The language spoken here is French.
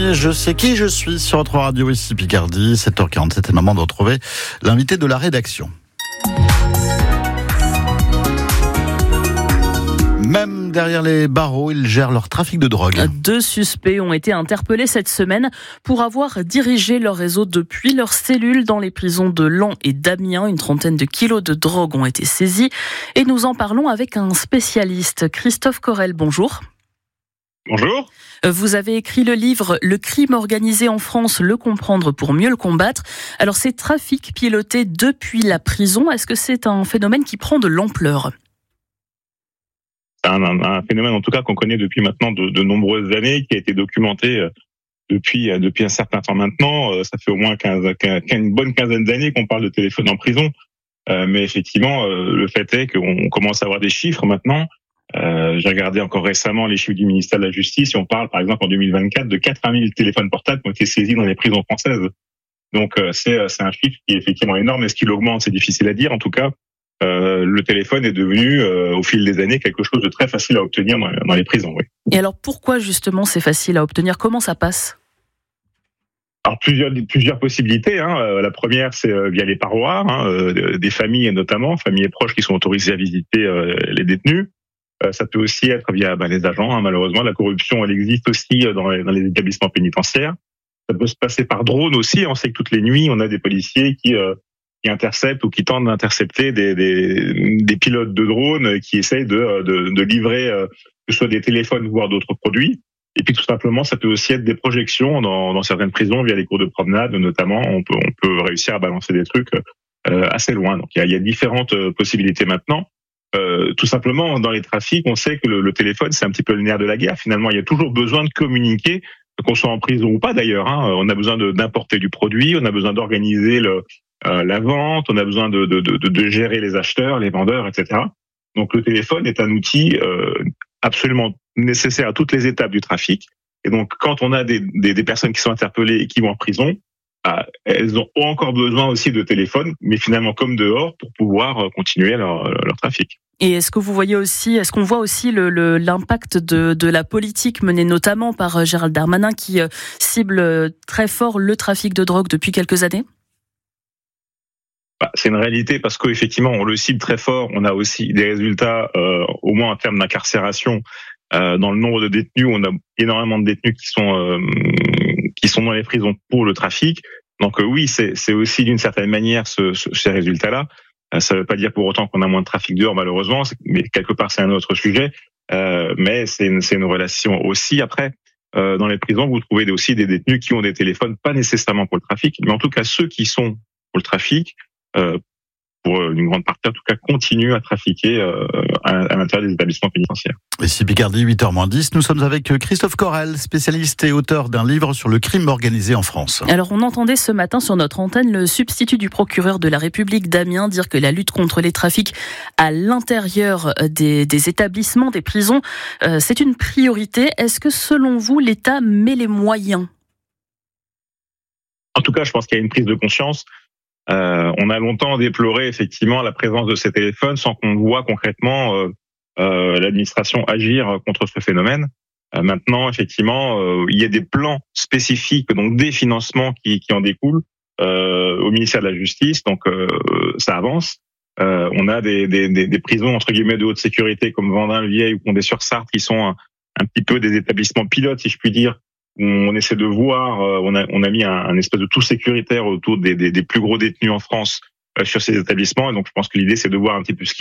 Bienvenue, je sais qui je suis sur votre radio ici Picardie, 7h40, c'était le moment de retrouver l'invité de la rédaction. Même derrière les barreaux, ils gèrent leur trafic de drogue. 2 suspects ont été interpellés cette semaine pour avoir dirigé leur réseau depuis leurs cellules dans les prisons de Laon et d'Amiens. Une trentaine de kilos de drogue ont été saisis. Et nous en parlons avec un spécialiste, Christophe Corel. Bonjour. Bonjour. Vous avez écrit le livre « Le crime organisé en France, le comprendre pour mieux le combattre ». Alors, ces trafics pilotés depuis la prison, est-ce que c'est un phénomène qui prend de l'ampleur ? C'est un phénomène en tout cas qu'on connaît depuis maintenant de nombreuses années, qui a été documenté depuis un certain temps maintenant. Ça fait au moins une bonne quinzaine d'années qu'on parle de téléphone en prison. Mais effectivement, le fait est qu'on commence à avoir des chiffres maintenant. J'ai regardé encore récemment les chiffres du ministère de la Justice et on parle par exemple en 2024 de 80 000 téléphones portables qui ont été saisis dans les prisons françaises. Donc c'est un chiffre qui est effectivement énorme. Est-ce qu'il augmente ? C'est difficile à dire. En tout cas, le téléphone est devenu au fil des années quelque chose de très facile à obtenir dans les prisons. Oui. Et alors pourquoi justement c'est facile à obtenir ? Comment ça passe ? Alors plusieurs possibilités. La première, c'est via les parois, des familles notamment, familles et proches qui sont autorisés à visiter les détenus. Ça peut aussi être via les agents. Malheureusement, la corruption, elle existe aussi dans les établissements pénitentiaires. Ça peut se passer par drone aussi. On sait que toutes les nuits, on a des policiers qui interceptent ou qui tentent d'intercepter des pilotes de drones qui essayent de livrer que ce soit des téléphones voire d'autres produits. Et puis tout simplement, ça peut aussi être des projections dans certaines prisons via les cours de promenade notamment. On peut réussir à balancer des trucs assez loin. Donc il y a différentes possibilités maintenant. Tout simplement, dans les trafics, on sait que le téléphone, c'est un petit peu le nerf de la guerre. Finalement, il y a toujours besoin de communiquer, qu'on soit en prison ou pas d'ailleurs. On a besoin d'importer du produit, on a besoin d'organiser la vente, on a besoin de gérer les acheteurs, les vendeurs, etc. Donc le téléphone est un outil absolument nécessaire à toutes les étapes du trafic. Et donc quand on a des personnes qui sont interpellées et qui vont en prison, elles ont encore besoin aussi de téléphone, mais finalement comme dehors, pour pouvoir continuer leur trafic. Et est-ce qu'on voit aussi l'impact de la politique menée notamment par Gérald Darmanin qui cible très fort le trafic de drogue depuis quelques années ? C'est une réalité parce qu'effectivement, on le cible très fort. On a aussi des résultats, au moins en termes d'incarcération. Dans le nombre de détenus, on a énormément de détenus qui sont dans les prisons pour le trafic. Donc oui, c'est aussi d'une certaine manière ces résultats-là. Ça ne veut pas dire pour autant qu'on a moins de trafic dehors, malheureusement, mais quelque part c'est un autre sujet. Mais c'est une relation aussi. Après, dans les prisons, vous trouvez aussi des détenus qui ont des téléphones, pas nécessairement pour le trafic, mais en tout cas ceux qui sont pour le trafic, pour une grande partie en tout cas, continuent à trafiquer à l'intérieur des établissements pénitentiaires. Ici Picardie, 8h-10, nous sommes avec Christophe Corel, spécialiste et auteur d'un livre sur le crime organisé en France. Alors on entendait ce matin sur notre antenne le substitut du procureur de la République d'Amiens dire que la lutte contre les trafics à l'intérieur des établissements, des prisons, c'est une priorité. Est-ce que selon vous, l'État met les moyens ? En tout cas, je pense qu'il y a une prise de conscience. On a longtemps déploré effectivement la présence de ces téléphones sans qu'on voit concrètement l'administration agir contre ce phénomène. Maintenant, effectivement, il y a des plans spécifiques, donc des financements qui en découlent au ministère de la Justice. Donc ça avance. On a des prisons entre guillemets de haute sécurité comme Vendin-le-Vieil ou Condé-sur-Sarthe qui sont un petit peu des établissements pilotes, si je puis dire. On essaie de voir, on a mis un espèce de tout sécuritaire autour des plus gros détenus en France sur ces établissements. Et donc, je pense que l'idée, c'est de voir un petit peu ce